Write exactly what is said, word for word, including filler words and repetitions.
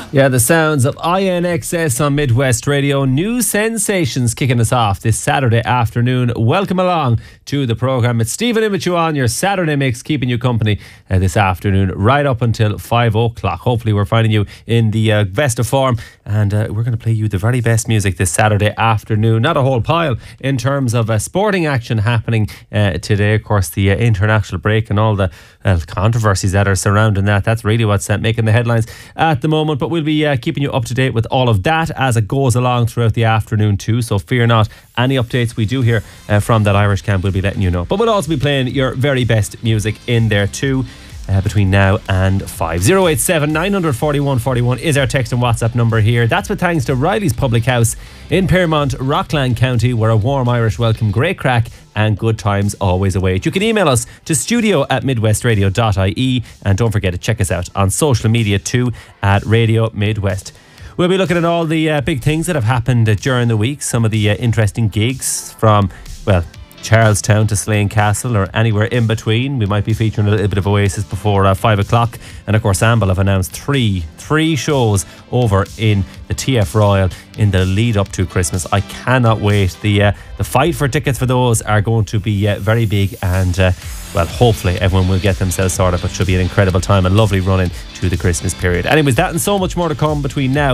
Yeah, the sounds of I N X S on Midwest Radio. New sensations kicking us off this Saturday afternoon. Welcome along to the programme. It's Stephen Imichu on your Saturday mix, keeping you company uh, this afternoon right up until five o'clock. Hopefully we're finding you in the uh, best of form, and uh, we're going to play you the very best music this Saturday afternoon. Not a whole pile in terms of uh, sporting action happening uh, today. Of course, the uh, international break and all the uh, controversies that are surrounding that. That's really what's uh, making the headlines at the moment. But we'll be uh, keeping you up to date with all of that as it goes along throughout the afternoon too. So fear not, any updates we do hear uh, from that Irish camp, we'll be letting you know. But we'll also be playing your very best music in there too. Uh, between now and five. oh eight seven, nine four one, four one is our text and WhatsApp number here. That's with thanks to Riley's Public House in Pearmont, Rockland County, where a warm Irish welcome, great crack and good times always await. You can email us to studio at midwestradio dot I E, and don't forget to check us out on social media too at Radio Midwest. We'll be looking at all the uh, big things that have happened uh, during the week, some of the uh, interesting gigs from, well, Charlestown to Slane Castle or anywhere in between. We might be featuring a little bit of Oasis before uh, five o'clock. And of course, Amble have announced three three shows over in the T F Royal in the lead up to Christmas. I cannot wait. The uh, the fight for tickets for those are going to be uh, very big, and uh, well, hopefully everyone will get themselves sorted, but it should be an incredible time, a lovely run in to the Christmas period. Anyways, that and so much more to come between now